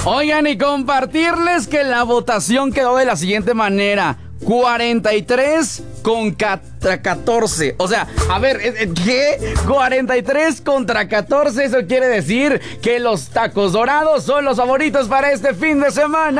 Oigan, y compartirles que la votación quedó de la siguiente manera: 43 contra 14. O sea, a ver, ¿qué? 43 contra 14. Eso quiere decir que los tacos dorados son los favoritos para este fin de semana.